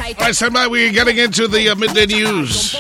All right, stand by. We're getting into the midday news.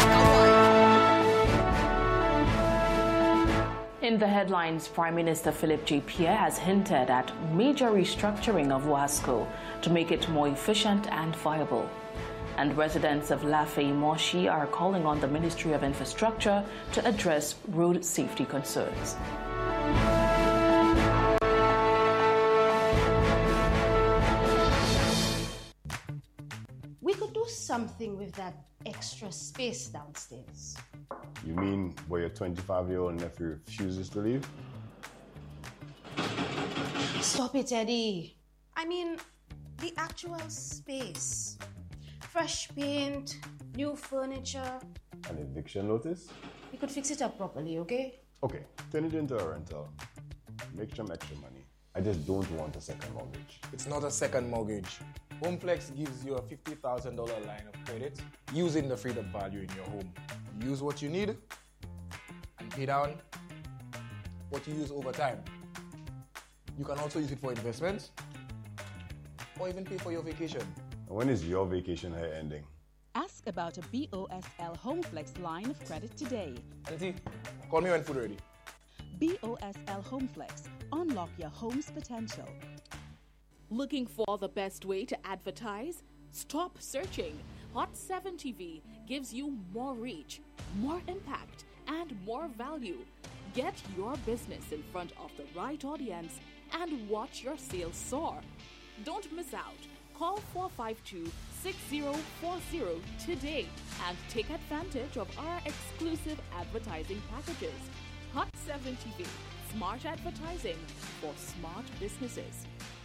In the headlines, Prime Minister Philip J. Pierre has hinted at major restructuring of WASCO to make it more efficient and viable. And residents of Lafay Moshi are calling on the Ministry of Infrastructure to address road safety concerns. We could do something with that extra space downstairs. You mean where your 25-year-old nephew refuses to leave? Stop it, Eddie. I mean, the actual space. Fresh paint, new furniture. An eviction notice? We could fix it up properly, okay? Okay, turn it into a rental. Make some extra money. I just don't want a second mortgage. It's not a second mortgage. HomeFlex gives you a $50,000 line of credit using the freedom value in your home. Use what you need and pay down what you use over time. You can also use it for investments or even pay for your vacation. And when is your vacation here ending? Ask about a BOSL HomeFlex line of credit today. Auntie, call me when food ready. BOSL HomeFlex. Unlock your home's potential. Looking for the best way to advertise? Stop searching. Hot 7 TV gives you more reach, more impact, and more value. Get your business in front of the right audience and watch your sales soar. Don't miss out. Call 452-6040 today and take advantage of our exclusive advertising packages. Hot 7 TV, smart advertising for smart businesses.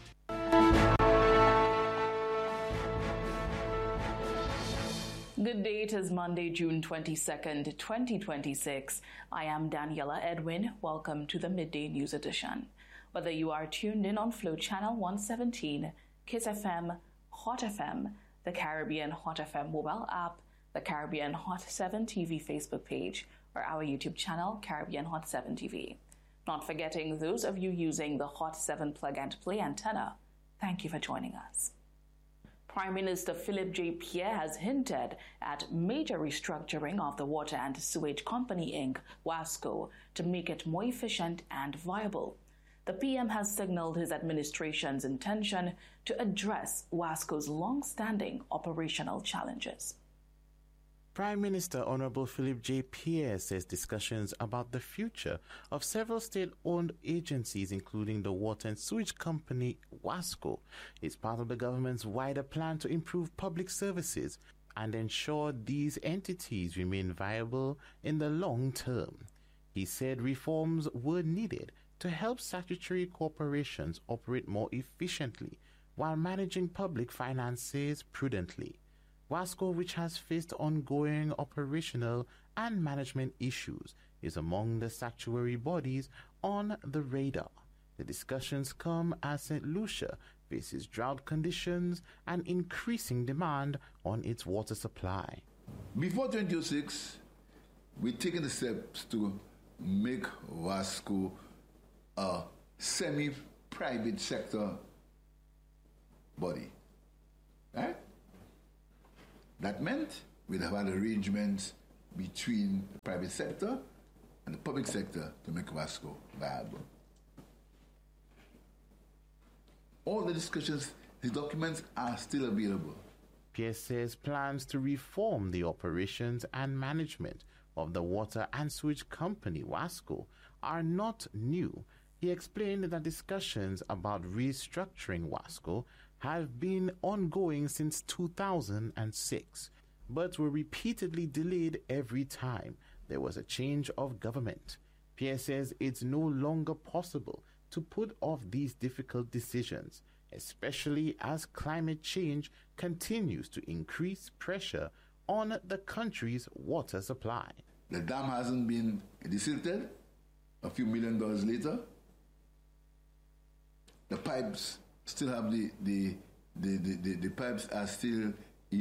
Good day, it is Monday, June 22nd, 2026. I am Daniela Edwin. Welcome to the Midday News Edition. Whether you are tuned in on Flow Channel 117, Kiss FM, Hot FM, the Caribbean Hot FM mobile app, the Caribbean Hot 7 TV Facebook page, or our YouTube channel, Caribbean Hot 7 TV. Not forgetting those of you using the Hot 7 plug and play antenna, thank you for joining us. Prime Minister Philip J. Pierre has hinted at major restructuring of the Water and Sewage Company, Inc., WASCO, to make it more efficient and viable. The PM has signaled his administration's intention to address WASCO's long-standing operational challenges. Prime Minister Honorable Philip J. Pierre says discussions about the future of several state-owned agencies, including the Water and Sewage Company, WASCO, is part of the government's wider plan to improve public services and ensure these entities remain viable in the long term. He said reforms were needed to help statutory corporations operate more efficiently while managing public finances prudently. WASCO, which has faced ongoing operational and management issues, is among the statutory bodies on the radar. The discussions come as St. Lucia faces drought conditions and increasing demand on its water supply. Before 2006, we're taking the steps to make WASCO a semi-private sector body. Right? That meant we'd have had arrangements between the private sector and the public sector to make WASCO viable. All the discussions, the documents are still available. Pierre says plans to reform the operations and management of the Water and Sewage Company, WASCO, are not new. He explained that discussions about restructuring WASCO have been ongoing since 2006, but were repeatedly delayed every time there was a change of government. Pierre says it's no longer possible to put off these difficult decisions, especially as climate change continues to increase pressure on the country's water supply. The dam hasn't been desilted a few $1 million later. The pipes still have the pipes are still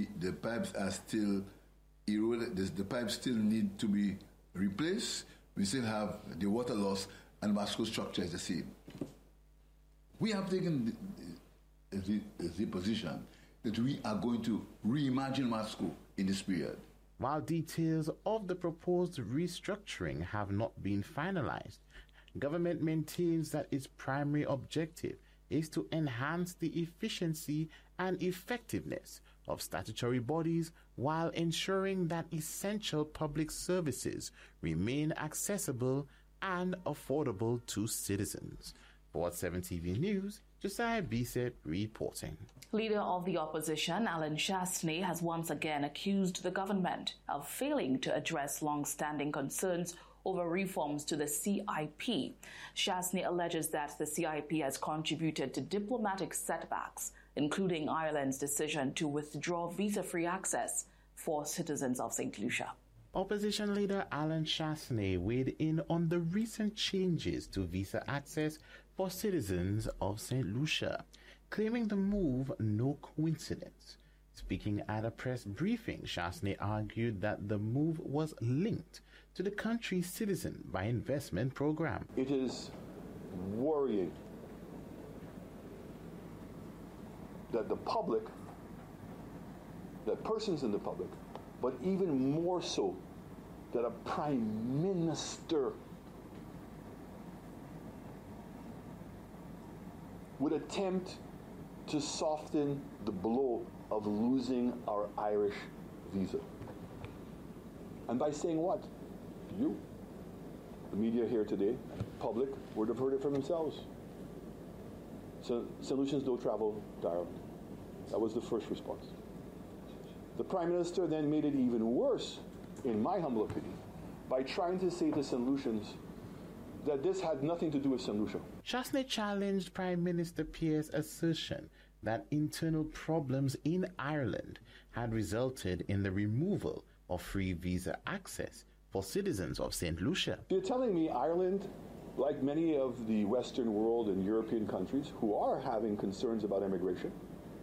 eroded. The pipes still need to be replaced. We still have the water loss, and WASCO structure is the same. We have taken the position that we are going to reimagine Wasco in this period. While details of the proposed restructuring have not been finalized, government maintains that its primary objective is to enhance the efficiency and effectiveness of statutory bodies while ensuring that essential public services remain accessible and affordable to citizens. For What 7 TV News, Josiah Bisset reporting. Leader of the opposition, Alan Chastanet, has once again accused the government of failing to address long-standing concerns over reforms to the CIP. Chastanet alleges that the CIP has contributed to diplomatic setbacks, including Ireland's decision to withdraw visa-free access for citizens of St. Lucia. Opposition leader Alan Chastanet weighed in on the recent changes to visa access for citizens of St. Lucia, claiming the move no coincidence. Speaking at a press briefing, Chastanet argued that the move was linked to the country's citizen by investment program. It is worrying that the public, that persons in the public, but even more so that a prime minister would attempt to soften the blow of losing our Irish visa. And by saying what? You, the media here today, public, would have heard it for themselves. So solutions don't travel to Ireland. That was the first response. The Prime Minister then made it even worse, in my humble opinion, by trying to say to St. Lucians that this had nothing to do with St. Lucia. Chastanet challenged Prime Minister Pierre's assertion that internal problems in Ireland had resulted in the removal of free visa access for citizens of St. Lucia. You're telling me Ireland, like many of the Western world and European countries who are having concerns about immigration,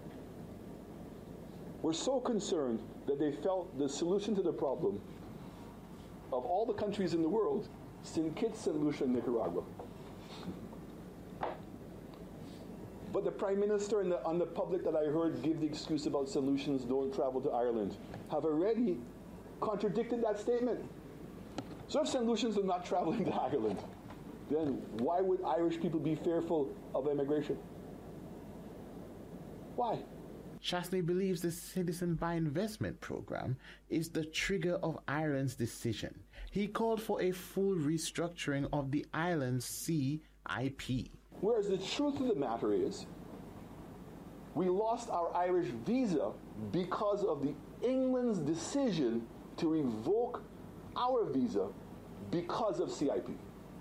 were so concerned that they felt the solution to the problem of all the countries in the world, St. Kitts, St. Lucia, and Nicaragua. But the Prime Minister and the public that I heard give the excuse about St. Lucians don't travel to Ireland have already contradicted that statement. So if St. Lucians are not traveling to Ireland, then why would Irish people be fearful of immigration? Why? Chastanet believes the Citizen by Investment program is the trigger of Ireland's decision. He called for a full restructuring of the island's CIP. Whereas the truth of the matter is, we lost our Irish visa because of the England's decision to revoke our visa because of CIP.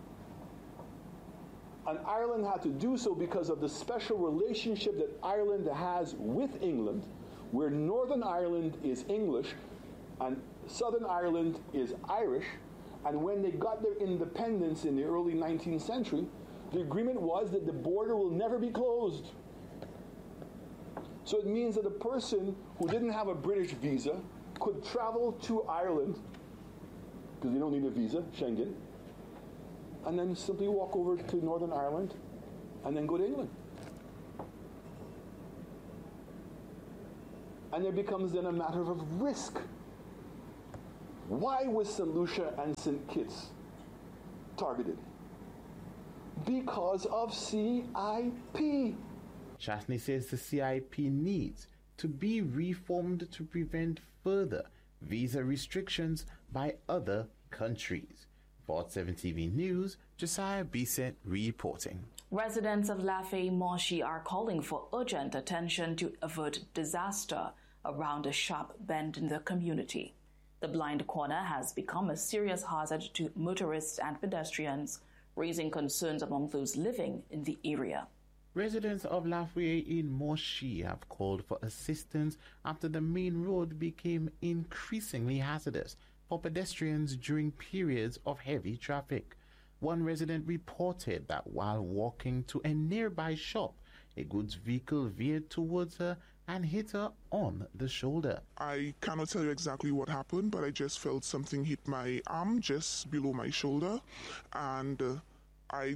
And Ireland had to do so because of the special relationship that Ireland has with England, where Northern Ireland is English and Southern Ireland is Irish. And when they got their independence in the early 19th century, the agreement was that the border will never be closed. So it means that a person who didn't have a British visa could travel to Ireland, because they don't need a visa, Schengen, and then simply walk over to Northern Ireland and then go to England. And it becomes then a matter of risk. Why was St. Lucia and St. Kitts targeted? Because of CIP. Chastanet says the CIP needs to be reformed to prevent further visa restrictions by other countries. For 7 TV News, Josiah Bisset reporting. Residents of Lafay Moshi are calling for urgent attention to avert disaster around a sharp bend in the community. The blind corner has become a serious hazard to motorists and pedestrians, raising concerns among those living in the area. Residents of Lafay in Moshi have called for assistance after the main road became increasingly hazardous for pedestrians during periods of heavy traffic. One resident reported that while walking to a nearby shop, a goods vehicle veered towards her and hit her on the shoulder. I cannot tell you exactly what happened, but I just felt something hit my arm just below my shoulder, and I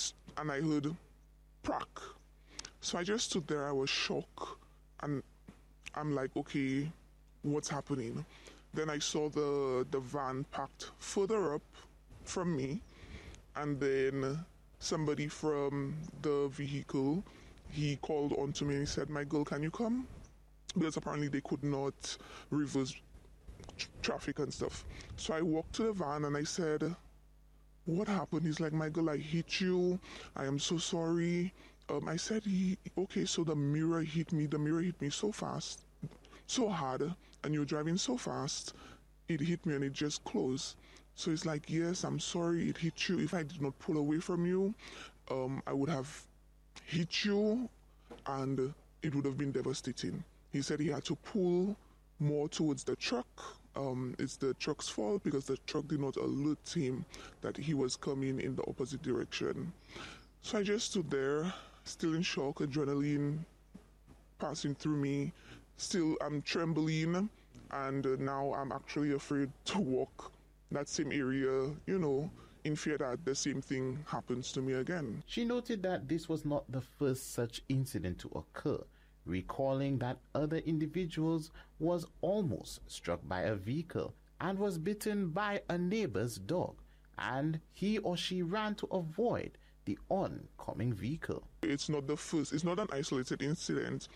heard crack. So I just stood there. I was shocked, and I'm like, okay, what's happening? Then I saw the van parked further up from me, and then somebody from the vehicle, he called on to me and he said, "My girl, can you come?" Because apparently they could not reverse traffic and stuff. So I walked to the van and I said, "What happened?" He's like, "My girl, I hit you. I am so sorry." I said, "Okay, so the mirror hit me. The mirror hit me so fast, so hard, and you're driving so fast, it hit me and it just closed." So he's like, "Yes, I'm sorry, it hit you. If I did not pull away from you, I would have hit you and it would have been devastating." He said he had to pull more towards the truck. It's the truck's fault because the truck did not alert him that he was coming in the opposite direction. So I just stood there, still in shock, adrenaline passing through me. Still, I'm trembling, and now I'm actually afraid to walk that same area, in fear that the same thing happens to me again. She noted that this was not the first such incident to occur, recalling that other individuals was almost struck by a vehicle and was bitten by a neighbor's dog, and he or she ran to avoid the oncoming vehicle. It's not the first, it's not an isolated incident.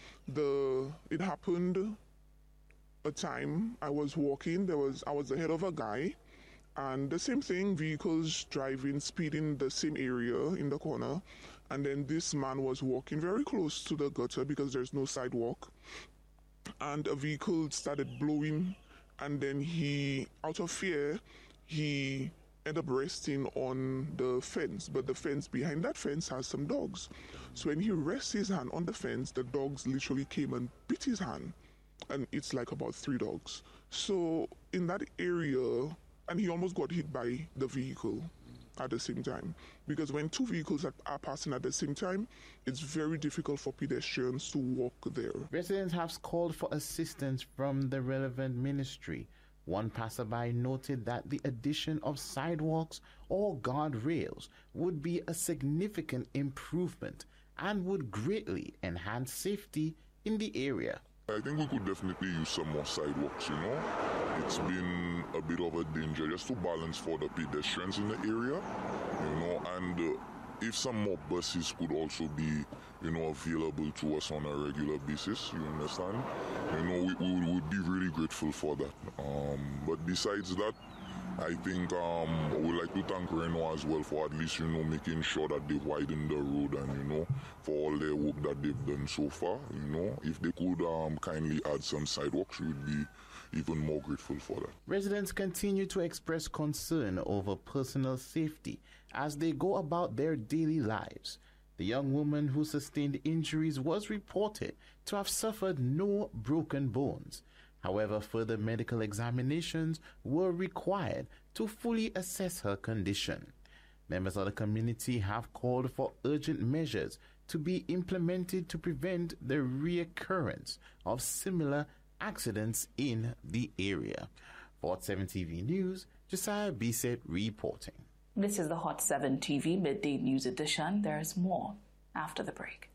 It happened a time I was walking, I was ahead of a guy, and the same thing, vehicles driving, speeding the same area in the corner, and then this man was walking very close to the gutter because there's no sidewalk, and a vehicle started blowing, and then he, out of fear, he ended up resting on the fence, but the fence behind that fence has some dogs. So when he rests his hand on the fence, the dogs literally came and bit his hand, and it's like about 3 dogs. So in that area, and he almost got hit by the vehicle at the same time, because when 2 vehicles are passing at the same time, it's very difficult for pedestrians to walk there. Residents have called for assistance from the relevant ministry. One passerby noted that the addition of sidewalks or guardrails would be a significant improvement and would greatly enhance safety in the area. I think we could definitely use some more sidewalks, It's been a bit of a danger just to balance for the pedestrians in the area, and if some more buses could also be, available to us on a regular basis, you understand? We would be really grateful for that. But besides that, I think we'd like to thank Renault as well for at least, making sure that they widen the road and, for all their work that they've done so far, If they could kindly add some sidewalks, we would be even more grateful for that. Residents continue to express concern over personal safety as they go about their daily lives. The young woman who sustained injuries was reported to have suffered no broken bones. However, further medical examinations were required to fully assess her condition. Members of the community have called for urgent measures to be implemented to prevent the reoccurrence of similar accidents in the area. For Hot 7 TV News, Josiah Bisset reporting. This is the Hot 7 TV Midday News Edition. There's more after the break.